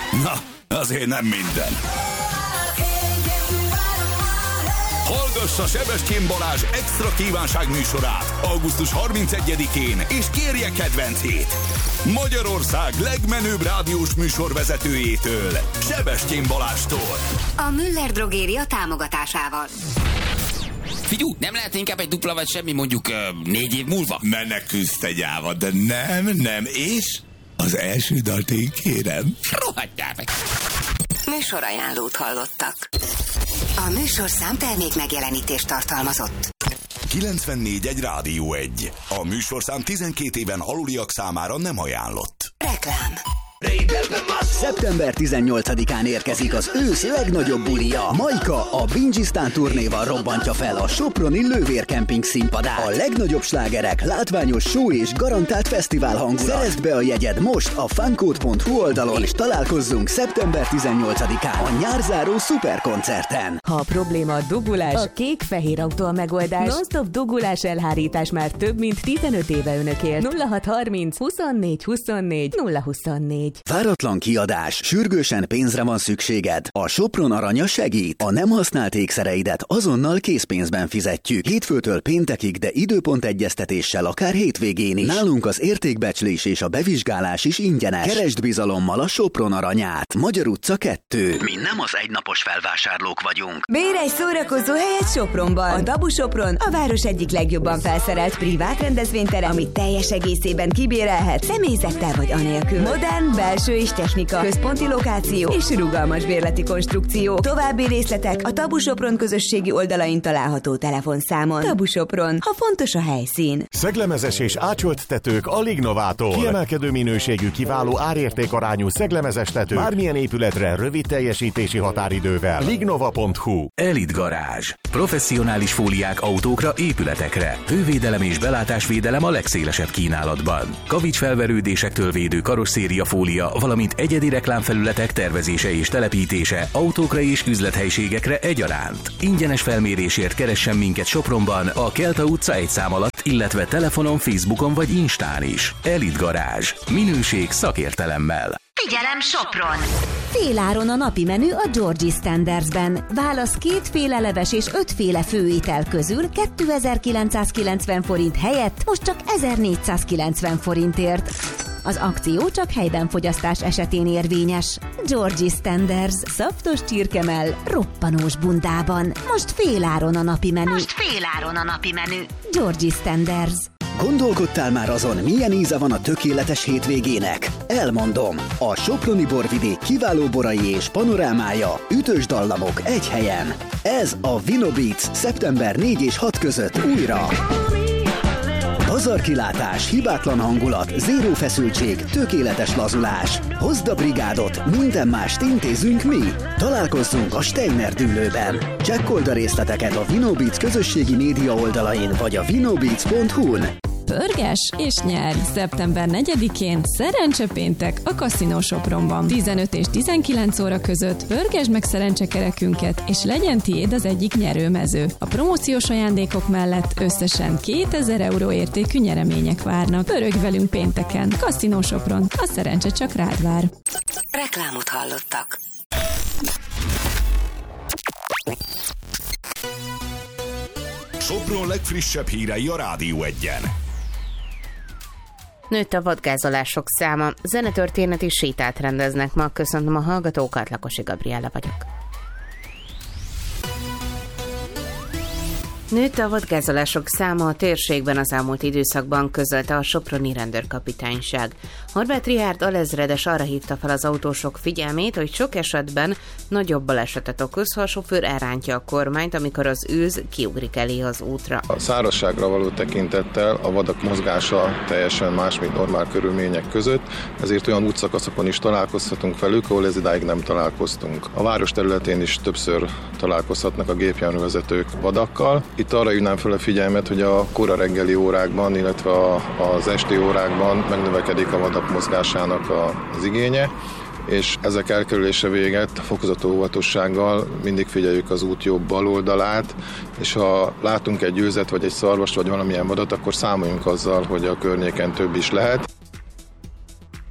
Na, azért nem minden. Hallgassa Sebestyén Balázs extra kívánság műsorát augusztus 31-én, és kérje kedvencét! Magyarország legmenőbb rádiós műsorvezetőjétől, Sebestyén Balázstól. A Müller Drogéria támogatásával. Figyú, nem lehet inkább egy dupla vagy semmi mondjuk 4 év múlva? Menekülsz te gyáva, de nem, és az első dalt én kérem. Rohadjál meg! Műsorajánlót hallottak. A műsorszám termék megjelenítést tartalmazott. 94.1 Rádió 1. A műsorszám 12 éven aluliak számára nem ajánlott. Reklám. Szeptember 18-án érkezik az ősz legnagyobb bulia. Majka a Bingisztán turnéval robbantja fel a soproni Lővérkemping színpadát. A legnagyobb slágerek, látványos show és garantált fesztivál hangulat. Szerezd be a jegyed most a funcode.hu oldalon, és találkozzunk szeptember 18-án a nyárzáró szuperkoncerten. Ha a probléma a dugulás, a kék-fehér autó a megoldás. Non-stop dugulás elhárítás már több mint 15 éve önökért. 0630 24 24 024. Váratlan kiadás, sürgősen pénzre van szükséged. A Sopron Aranya segít. A nem használt ékszereidet azonnal készpénzben fizetjük. Hétfőtől péntekig, de időpontegyeztetéssel akár hétvégén is. Nálunk az értékbecslés és a bevizsgálás is ingyenes. Keresd bizalommal a Sopron Aranyát. Magyar utca 2. Mi nem az egynapos felvásárlók vagyunk. Bérelj szórakozó helyet Sopronban. A Dabu Sopron a város egyik legjobban felszerelt privát rendezvénytere, amit teljes egészében kibérelhet, személyzettel vagy anélkül. Modern, belső és technika, központi lokáció és rugalmas bérleti konstrukció. További részletek a Tabu Sopron közösségi oldalain található telefonszámon. Tabu Sopron, ha fontos a helyszín. Szeglemezes és ácsolt tetők a Lignovától. Kiemelkedő minőségű, kiváló árértékarányú szeglemezes tető bármilyen épületre rövid teljesítési határidővel. Lignova.hu. Elit Garázs. Professzionális fóliák autókra, épületekre. Hővédelem és belátásvédelem a legszélesebb kínálatban. Kavicsfelverődésektől védő karosszéria fólia, valamint egyedi reklámfelületek tervezése és telepítése autókra és üzlethelyiségekre egyaránt. Ingyenes felmérésért keressen minket Sopronban, a Kelta utca 1 szám alatt, illetve telefonon, Facebookon vagy Instán is. Elit Garázs. Minőség szakértelemmel. Figyelem Sopron! Féláron a napi menü a Georgie Standardsben. Válasz 2 féle leves és 5 féle főétel közül 2990 forint helyett most csak 1490 forintért. Az akció csak helyben fogyasztás esetén érvényes. Georgie Standards, szaftos csirkemell, roppanós bundában. Most féláron a napi menü. Georgie Standards. Gondolkodtál már azon, milyen íze van a tökéletes hétvégének? Elmondom. A soproni borvidék kiváló borai és panorámája, ütős dallamok egy helyen. Ez a Vino Beats szeptember 4 és 6 között újra. Pazarkilátás, hibátlan hangulat, zéró feszültség, tökéletes lazulás. Hozd a brigádot, minden mást intézünk mi. Találkozzunk a Steiner dűlőben. Csekkold a részleteket a Vino Beats közösségi média oldalain vagy a vinobeats.hu-n. Pörges és nyerj! Szeptember 4-én szerencsepéntek a Casino Sopronban. 15 és 19 óra között pörgesd meg szerencsekerekünket, és legyen tiéd az egyik nyerőmező. A promóciós ajándékok mellett összesen 2000 euró értékű nyeremények várnak. Pörögj velünk pénteken. Casino Sopron. A szerencse csak rád vár. Reklámot hallottak. Sopron legfrissebb hírei a Rádió 1-en. Nőtt a vadgázolások száma. Zenetörténeti sétát rendeznek ma. Köszöntöm a hallgatókat, Lakosi Gabriella vagyok. Nőtt a vadgázolások száma a térségben az elmúlt időszakban, közölte a soproni rendőrkapitányság. Horváth Richárd alezredes arra hívta fel az autósok figyelmét, hogy sok esetben nagyobb balesetet okoz, ha a sofőr elrántja a kormányt, amikor az őz kiugrik elé az útra. A szárazságra való tekintettel a vadak mozgása teljesen más, mint normál körülmények között, ezért olyan útszakaszokon is találkozhatunk velük, ahol ez idáig nem találkoztunk. A város területén is többször találkozhatnak a gépjárművezetők vadakkal. Itt arra hívnám fel a figyelmet, hogy a kora reggeli órákban, illetve az esti órákban megnövekedik a vadak mozgásának az igénye, és ezek elkerülése véget fokozatú óvatossággal mindig figyeljük az út jobb bal oldalát, és ha látunk egy őzet, vagy egy szarvast, vagy valamilyen vadat, akkor számoljunk azzal, hogy a környéken több is lehet.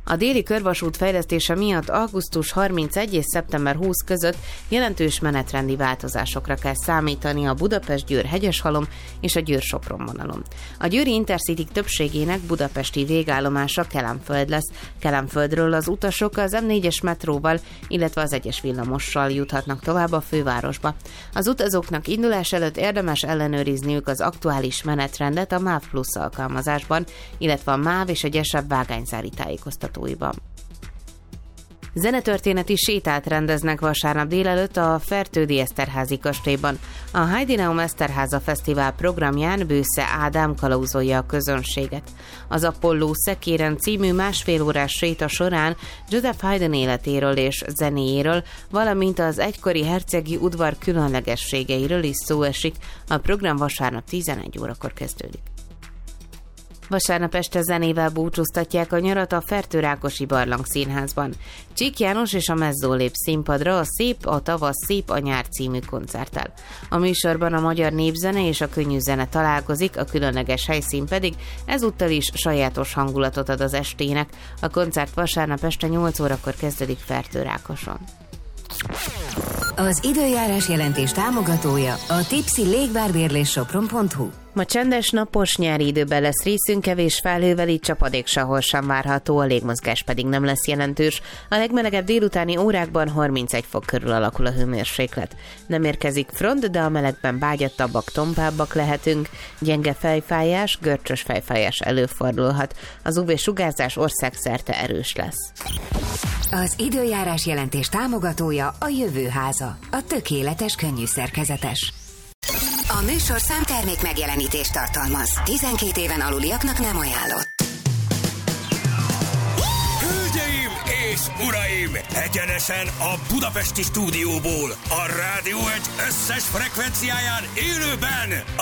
A déli körvasút fejlesztése miatt augusztus 31 és szeptember 20 között jelentős menetrendi változásokra kell számítani a Budapest-Győr-Hegyeshalom és a Győr-Sopron vonalon. A győri Intercity többségének budapesti végállomása Kelenföld lesz. Kelenföldről az utasok az M4-es metróval, illetve az 1-es villamossal juthatnak tovább a fővárosba. Az utazóknak indulás előtt érdemes ellenőrizniük az aktuális menetrendet a MÁV Plus alkalmazásban, illetve a MÁV és a Gyesebb vágányzári tájékoztatóiban. Zenetörténeti sétát rendeznek vasárnap délelőtt a Fertődi Eszterházi kastélyban. A Heidineum Eszterháza Fesztivál programján Bősze Ádám kalauzolja a közönséget. Az Apolló Szekéren című másfél órás séta során Joseph Haydn életéről és zenéjéről, valamint az egykori hercegi udvar különlegességeiről is szó esik. A program vasárnap 11 órakor kezdődik. Vasárnap este zenével búcsúztatják a nyarat a Fertőrákosi Barlangszínházban. Csík János és a Mezzó lép színpadra a Szép a tavasz, szép a nyár című koncerttel. A műsorban a magyar népzene és a könnyű zene találkozik, a különleges helyszín pedig ezúttal is sajátos hangulatot ad az estének. A koncert vasárnap este 8 órakor kezdődik Fertőrákoson. Az időjárás jelentés támogatója a Tipsy Légbárbérléssopron.hu. Ma csendes, napos nyári időben lesz részünk, kevés felhővel, így csapadék sehol sem várható, a légmozgás pedig nem lesz jelentős. A legmelegebb délutáni órákban 31 fok körül alakul a hőmérséklet. Nem érkezik front, de a melegben bágyattabbak, tompábbak lehetünk. Gyenge fejfájás, görcsös fejfájás előfordulhat. Az UV-sugárzás országszerte erős lesz. Az időjárás jelentés támogatója a Jövőháza, a tökéletes könnyű szerkezetes. A műsor számtermék megjelenítést tartalmaz. 12 éven aluliaknak nem ajánlott. Hölgyeim és uraim! Egyenesen a budapesti stúdióból, a Rádió 1 összes frekvenciáján élőben